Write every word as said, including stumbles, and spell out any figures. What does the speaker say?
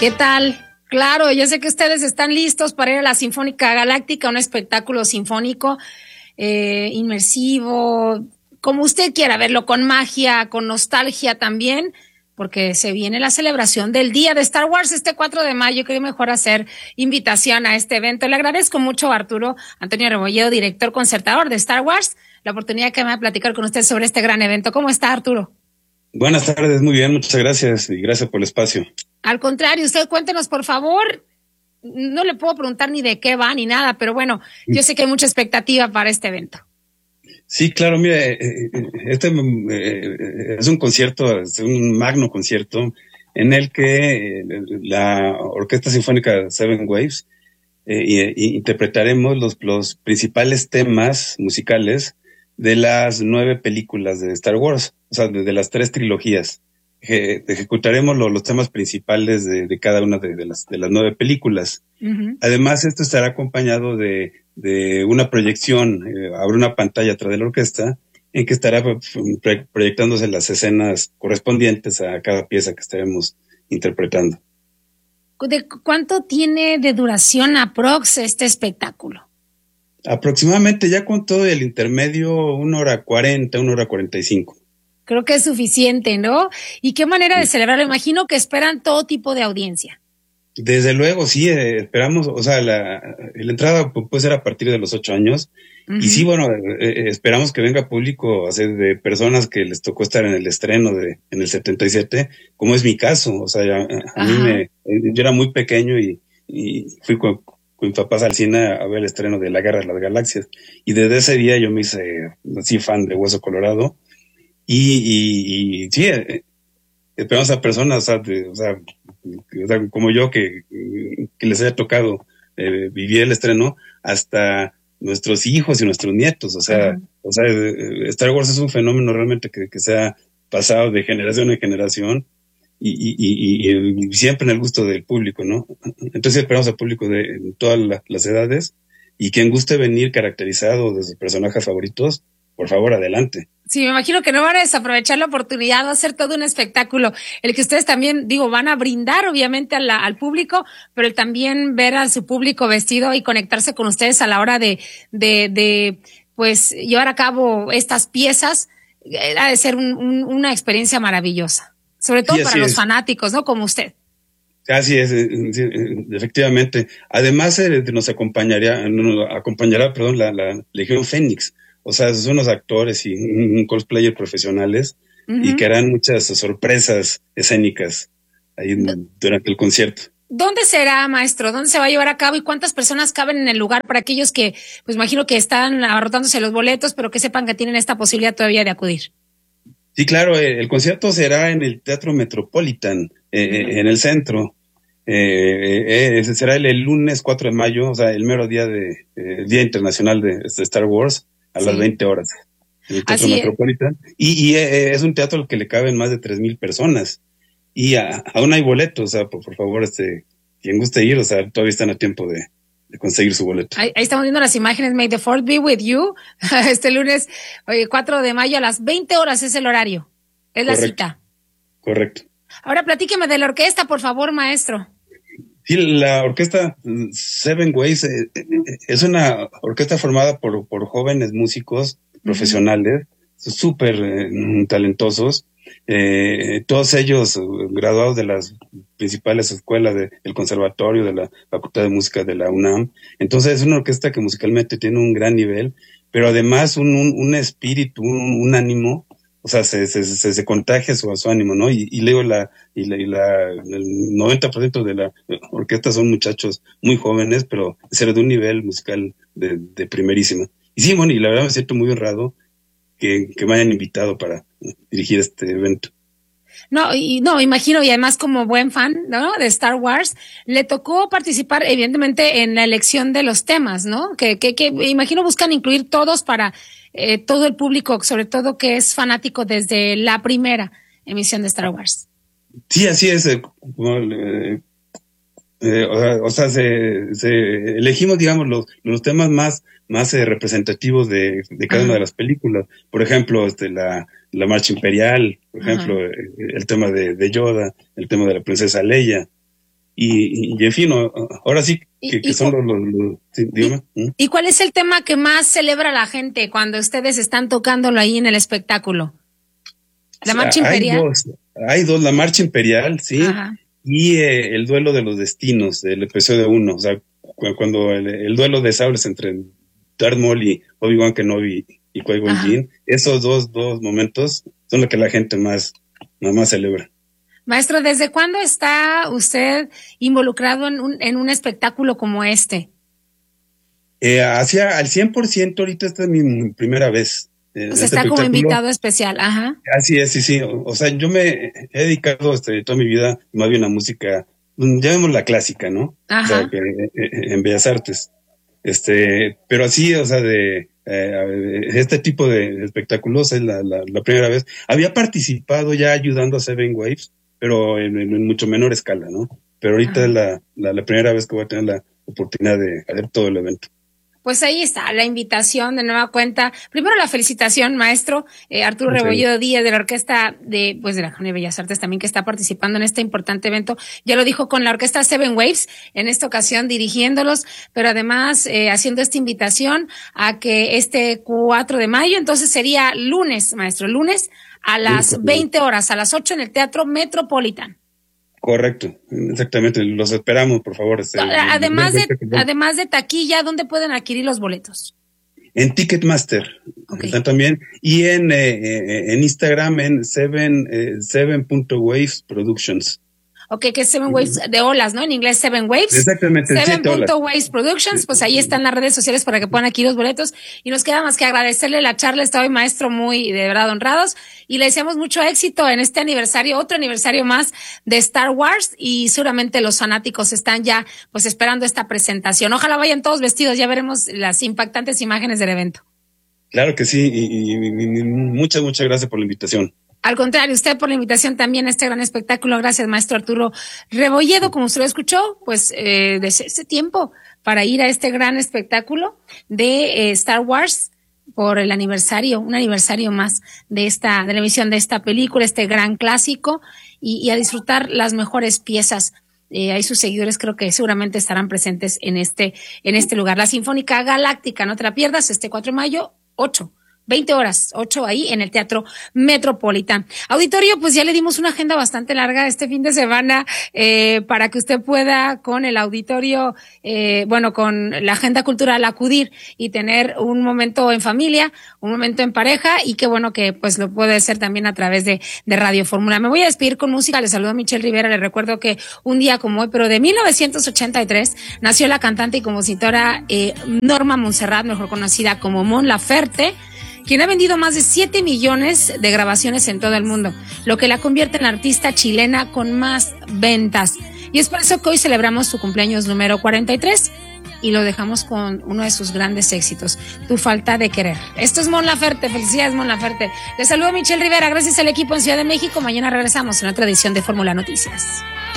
¿Qué tal? Claro, yo sé que ustedes están listos para ir a la Sinfónica Galáctica, un espectáculo sinfónico, eh, inmersivo, como usted quiera verlo, con magia, con nostalgia también, porque se viene la celebración del Día de Star Wars este cuatro de mayo. Quería mejor hacer invitación a este evento. Le agradezco mucho a Arturo Antonio Rebolledo, director concertador de Star Wars, la oportunidad que me va a platicar con usted sobre este gran evento. ¿Cómo está, Arturo? Buenas tardes, muy bien, muchas gracias y gracias por el espacio. Al contrario, usted cuéntenos, por favor. No le puedo preguntar ni de qué va ni nada, pero bueno, yo sé que hay mucha expectativa para este evento. Sí, claro, mire, este es un concierto, es un magno concierto en el que la Orquesta Sinfónica Seven Waves eh, interpretaremos los, los principales temas musicales de las nueve películas de Star Wars, o sea, de, de las tres trilogías. Ejecutaremos lo, los temas principales de, de cada una de, de, las, de las nueve películas. Uh-huh. Además, esto estará acompañado de, de una proyección, eh, habrá una pantalla atrás de la orquesta en que estará pre- proyectándose las escenas correspondientes a cada pieza que estaremos interpretando. ¿De cuánto tiene de duración aprox este espectáculo? Aproximadamente, ya con todo el intermedio, una hora cuarenta, una hora cuarenta y cinco. Creo que es suficiente, ¿no? ¿Y qué manera de celebrarlo? Imagino que esperan todo tipo de audiencia. Desde luego, sí, eh, esperamos, o sea, la, la entrada puede ser a partir de los ocho años. Uh-huh. Y sí, bueno, eh, esperamos que venga público, o sea, de personas que les tocó estar en el estreno de, en el setenta y siete, como es mi caso. O sea, ya, a mí me, yo era muy pequeño y, y fui con, con mis papás al cine a ver el estreno de La Guerra de las Galaxias. Y desde ese día yo me hice así fan de Hueso Colorado. Y, y, y sí, eh, esperamos a personas, o sea, de, o, sea, o sea, como yo, que, que les haya tocado eh, vivir el estreno, hasta nuestros hijos y nuestros nietos. O sea, uh-huh. o sea, Star Wars es un fenómeno realmente que, que se ha pasado de generación en generación y, y, y, y, y siempre en el gusto del público, ¿no? Entonces esperamos al público de, de todas la, las edades, y quien guste venir caracterizado de sus personajes favoritos, por favor, adelante. Sí, me imagino que no van a desaprovechar la oportunidad de hacer todo un espectáculo, el que ustedes también, digo, van a brindar obviamente a la, al público, pero el también ver a su público vestido y conectarse con ustedes a la hora de, de, de pues, llevar a cabo estas piezas, ha de ser un, un, una experiencia maravillosa, sobre todo sí, para los es. fanáticos, ¿no? Como usted. Así es, sí, efectivamente. Además, eh, nos acompañaría, nos acompañará, perdón, la, la Legión Fénix. O sea, son unos actores y un cosplayer profesionales, uh-huh. y que harán muchas sorpresas escénicas ahí en, durante el concierto. ¿Dónde será, maestro? ¿Dónde se va a llevar a cabo y cuántas personas caben en el lugar para aquellos que, pues imagino que están abarrotándose los boletos, pero que sepan que tienen esta posibilidad todavía de acudir? Sí, claro, el, el concierto será en el Teatro Metropolitan, eh, uh-huh. en el centro. Eh, eh, será el, el lunes cuatro de mayo, o sea, el mero día de eh, Día Internacional de, de Star Wars, a sí. las veinte horas. En el Teatro Metropolitan. Y, y eh, es un teatro al que le caben más de tres mil personas. Y a, aún hay boletos, o sea, por, por favor, este, quien guste ir, o sea, todavía están a tiempo de, de conseguir su boleto. Ahí, ahí estamos viendo las imágenes. May the fourth be with you. Este lunes, oye, cuatro de mayo a las veinte horas es el horario. Es la Correcto. cita. Correcto. Ahora platíqueme de la orquesta, por favor, maestro. Sí, la orquesta Seven Ways eh, es una orquesta formada por, por jóvenes músicos profesionales, uh-huh. súper eh, talentosos, eh, todos ellos graduados de las principales escuelas del de, conservatorio, de la Facultad de Música de la UNAM. Entonces es una orquesta que musicalmente tiene un gran nivel, pero además un, un, un espíritu, un, un ánimo. O sea, se, se, se, se contagia su, su ánimo, ¿no? Y, y luego la, y la, y la, el noventa por ciento de la orquesta son muchachos muy jóvenes, pero ser de un nivel musical de, de primerísima. Y sí, bueno, y la verdad me siento muy honrado que, que me hayan invitado para dirigir este evento. No, y no, imagino, y además como buen fan, ¿no? De Star Wars, le tocó participar evidentemente en la elección de los temas, ¿no? Que, que, que imagino buscan incluir todos para eh, todo el público, sobre todo que es fanático desde la primera emisión de Star Wars. Sí, así es. Eh, eh, eh, o sea, o sea se, se elegimos, digamos, los, los temas más, más eh, representativos de, de cada Ajá. una de las películas. Por ejemplo, este, la, la Marcha Imperial, por Ajá. ejemplo, eh, el tema de, de Yoda, el tema de la princesa Leia. y, y en fin, ahora sí que, que son los... los, los sí, dígame. ¿Y, ¿Y cuál es el tema que más celebra la gente cuando ustedes están tocándolo ahí en el espectáculo? ¿La Marcha Imperial? Hay dos, hay dos, la Marcha Imperial, sí, Ajá. y eh, el duelo de los destinos del episodio uno, o sea, cuando el, el duelo de sables entre Darth Maul y Obi-Wan Kenobi y Qui-Gon Jinn, esos dos, dos momentos son lo que la gente más, más celebra. Maestro, ¿desde cuándo está usted involucrado en un, en un espectáculo como este? Eh, hacia al cien por ciento, ahorita esta es mi primera vez. Eh, o sea, está como invitado especial, ajá. Así es, sí, sí. O, o sea, yo me he dedicado este, toda mi vida más bien a música, llamémosla clásica, ¿no? Ajá. O sea, que, eh, en Bellas Artes. Este, pero así, o sea, de eh, este tipo de espectáculos es la, la, la primera vez. Había participado ya ayudando a Seven Waves, pero en, en mucho menor escala, ¿no? Pero ahorita Ajá. es la, la, la primera vez que voy a tener la oportunidad de hacer todo el evento. Pues ahí está la invitación de nueva cuenta. Primero la felicitación, maestro eh, Arturo Muchas Rebolledo gracias. Díaz de la orquesta de, pues de la Academia de Bellas Artes también, que está participando en este importante evento. Ya lo dijo con la orquesta Seven Waves, en esta ocasión dirigiéndolos, pero además eh, haciendo esta invitación a que este cuatro de mayo, entonces sería lunes, maestro, lunes a las veinte horas, a las ocho en el Teatro Metropolitan. Correcto, exactamente, los esperamos, por favor. Este, además de, además de taquilla, ¿dónde pueden adquirir los boletos? En Ticketmaster, okay. Están también, y en, eh, en Instagram en seven, eh, seven punto waves productions. Ok, que es Seven Waves de olas, ¿no? En inglés Seven Waves. Exactamente. Seven punto Waves Productions, pues ahí están las redes sociales para que puedan adquirir los boletos. Y nos queda más que agradecerle la charla, está hoy maestro muy de verdad honrados. Y le deseamos mucho éxito en este aniversario, otro aniversario más de Star Wars. Y seguramente los fanáticos están ya pues esperando esta presentación. Ojalá vayan todos vestidos, ya veremos las impactantes imágenes del evento. Claro que sí, y, y, y, y muchas, muchas gracias por la invitación. Al contrario, usted por la invitación también a este gran espectáculo. Gracias, maestro Arturo Rebolledo. Como usted lo escuchó, pues eh, desde ese tiempo para ir a este gran espectáculo de eh, Star Wars por el aniversario, un aniversario más de esta, de la emisión de esta película, este gran clásico, y, y a disfrutar las mejores piezas. Eh, ahí sus seguidores creo que seguramente estarán presentes en este, en este lugar. La Sinfónica Galáctica, no te la pierdas, este cuatro de mayo, ocho. veinte horas, ocho ahí en el Teatro Metropolitan. Auditorio, pues ya le dimos una agenda bastante larga este fin de semana eh, para que usted pueda con el auditorio, eh, bueno, con la agenda cultural acudir y tener un momento en familia, un momento en pareja, y qué bueno que pues lo puede hacer también a través de, de Radio Fórmula. Me voy a despedir con música, le saludo a Michelle Rivera, le recuerdo que un día como hoy, pero de mil novecientos ochenta y tres, nació la cantante y compositora eh, Norma Montserrat, mejor conocida como Mon Laferte, quien ha vendido más de siete millones de grabaciones en todo el mundo, lo que la convierte en la artista chilena con más ventas. Y es por eso que hoy celebramos su cumpleaños número cuarenta y tres y lo dejamos con uno de sus grandes éxitos, Tu falta de querer. Esto es Mon Laferte, felicidades Mon Laferte. Les saludo a Michelle Rivera, gracias al equipo en Ciudad de México. Mañana regresamos en otra edición de Fórmula Noticias.